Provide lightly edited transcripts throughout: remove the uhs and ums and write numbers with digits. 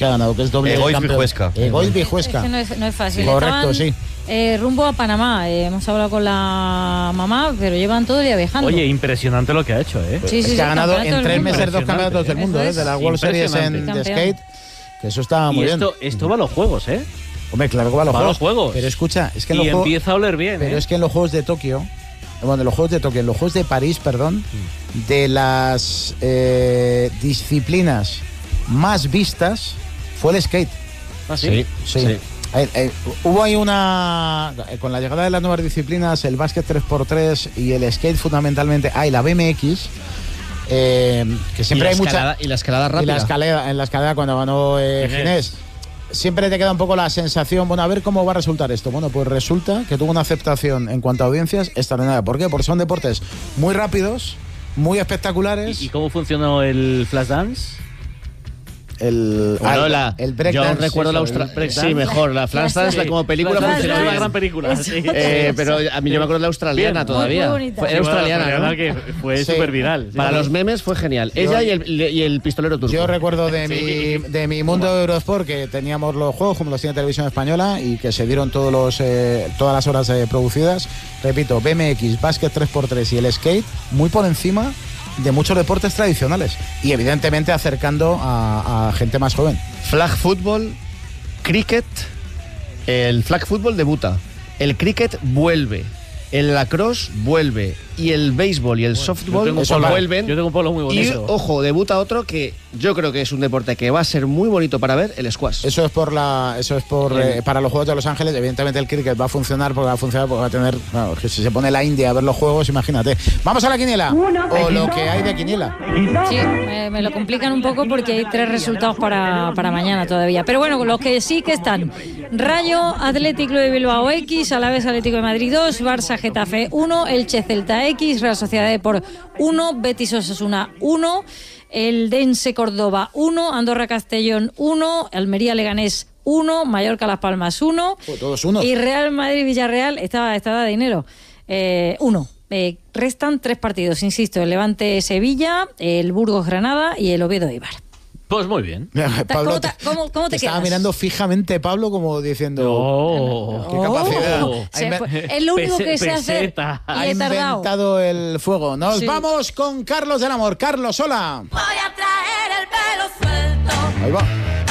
que ha ganado, que es doble campeón. Egoitz Vijuesca. Es que no es fácil. Correcto, Estaban, sí. Rumbo a Panamá. Hemos hablado con la mamá, pero llevan todo el día viajando. Oye, impresionante lo que ha hecho, ¿eh? Sí, es que ha ganado en 3 meses 2 campeonatos del mundo, de la World Series de skate. Que eso está muy bien. Esto va a los juegos, ¿eh? Hombre, claro que va a los juegos. Pero escucha, es que en los empieza a oler bien. Pero es que en los Juegos de Tokio, en los Juegos de París, perdón, de las disciplinas más vistas fue el skate. ¿Ah, sí? Sí. Hubo ahí con la llegada de las nuevas disciplinas, el básquet 3x3 y el skate fundamentalmente, y la BMX, que siempre hay mucha... Y la escalada rápida. En la escalada cuando ganó Ginés. Siempre te queda un poco la sensación, bueno, a ver cómo va a resultar esto. Bueno, pues resulta que tuvo una aceptación en cuanto a audiencias extraordinaria. ¿Por qué? Porque son deportes muy rápidos, muy espectaculares. ¿Y cómo funcionó el flash dance? El breakdance. Yo recuerdo la australiana. Sí, mejor. La flash dance como película funcionó una gran película. Sí. Pero a mí yo me acuerdo de la australiana bien, todavía. Fue australiana, ¿no? Que fue súper viral. Para los memes fue genial. Ella y el pistolero turco. Yo recuerdo de mi mundo de Eurosport que teníamos los juegos como los tiene Televisión Española y que se dieron todas las horas producidas. Repito, BMX, básquet 3x3 y el skate muy por encima de muchos deportes tradicionales y evidentemente acercando a gente más joven. Flag football, cricket, el flag football debuta, el cricket vuelve, el lacrosse vuelve y el béisbol y el softball vuelven. Yo tengo un polo muy bonito. Y ojo, debuta otro que yo creo que es un deporte que va a ser muy bonito para ver, el squash. Eso es para los Juegos de Los Ángeles. Evidentemente el cricket va a funcionar porque va a tener, claro, que si se pone la India a ver los juegos, imagínate. Vamos a la quiniela. O lo que hay de quiniela. Sí, me lo complican un poco porque hay 3 resultados para mañana todavía. Pero bueno, los que sí que están: Rayo Atlético de Bilbao X, Alavés Atlético de Madrid 2, Barça Getafe 1, Elche Celta X, Real Sociedad Depor 1, Betis Osasuna 1, el Dense Córdoba 1, Andorra Castellón 1, Almería Leganés 1, Mallorca Las Palmas 1, todos 1. Y Real Madrid Villarreal, esta da dinero, 1. Restan 3 partidos, insisto: el Levante Sevilla, el Burgos Granada y el Oviedo Eibar. Pues muy bien. Pablo, ¿Cómo te estaba quedas? mirando fijamente Pablo como diciendo qué capacidad. Es lo único que sé hacer. Ha inventado el fuego. Nos vamos con Carlos del Amor. Carlos, hola. Voy a traer el pelo suelto. Ahí va.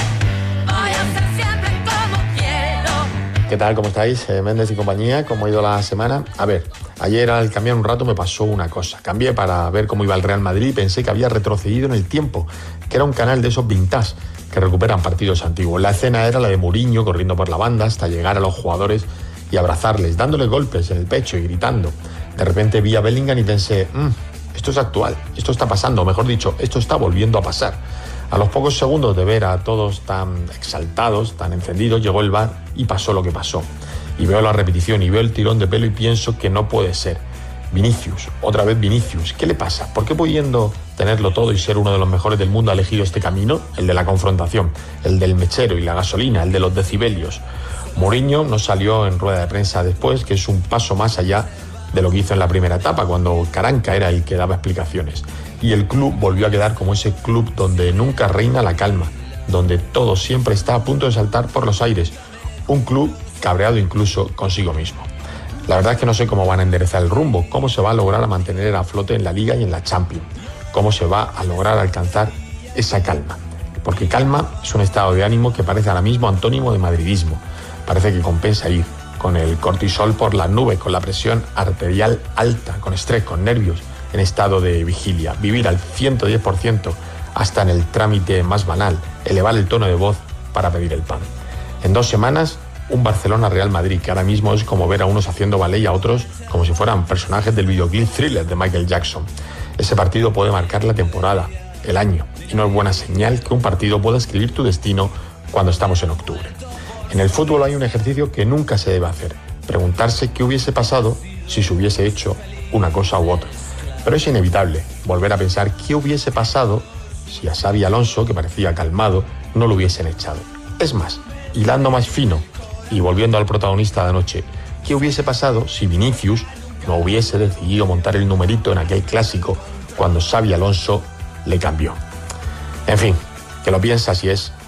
Voy a ser siempre como quiero. ¿Qué tal? ¿Cómo estáis? Méndez y compañía, ¿cómo ha ido la semana? A ver, ayer al cambiar un rato me pasó una cosa. Cambié para ver cómo iba el Real Madrid y pensé que había retrocedido en el tiempo, que era un canal de esos vintage que recuperan partidos antiguos. La escena era la de Mourinho corriendo por la banda hasta llegar a los jugadores y abrazarles, dándoles golpes en el pecho y gritando. De repente vi a Bellingham y pensé, esto es actual, esto está pasando, o mejor dicho, esto está volviendo a pasar. A los pocos segundos de ver a todos tan exaltados, tan encendidos, llegó el VAR y pasó lo que pasó. Y veo la repetición y veo el tirón de pelo y pienso que no puede ser. Vinicius, otra vez Vinicius, ¿qué le pasa? ¿Por qué pudiendo tenerlo todo y ser uno de los mejores del mundo ha elegido este camino? El de la confrontación, el del mechero y la gasolina, el de los decibelios. Mourinho no salió en rueda de prensa después, que es un paso más allá de lo que hizo en la primera etapa, cuando Caranca era el que daba explicaciones. Y el club volvió a quedar como ese club donde nunca reina la calma, donde todo siempre está a punto de saltar por los aires. Un club cabreado incluso consigo mismo. La verdad es que no sé cómo van a enderezar el rumbo, cómo se va a lograr mantener a flote en la Liga y en la Champions, cómo se va a lograr alcanzar esa calma. Porque calma es un estado de ánimo que parece ahora mismo antónimo de madridismo. Parece que compensa ir con el cortisol por las nubes, con la presión arterial alta, con estrés, con nervios, en estado de vigilia, vivir al 110% hasta en el trámite más banal, elevar el tono de voz para pedir el pan. En 2 semanas, un Barcelona-Real Madrid, que ahora mismo es como ver a unos haciendo ballet y a otros como si fueran personajes del videoclip Thriller de Michael Jackson. Ese partido puede marcar la temporada, el año, y no es buena señal que un partido pueda escribir tu destino cuando estamos en octubre. En el fútbol hay un ejercicio que nunca se debe hacer, preguntarse qué hubiese pasado si se hubiese hecho una cosa u otra. Pero es inevitable volver a pensar qué hubiese pasado si a Xabi Alonso, que parecía calmado, no lo hubiesen echado. Es más, hilando más fino y volviendo al protagonista de anoche, ¿qué hubiese pasado si Vinicius no hubiese decidido montar el numerito en aquel clásico cuando Xabi Alonso le cambió? En fin, que lo piensa si es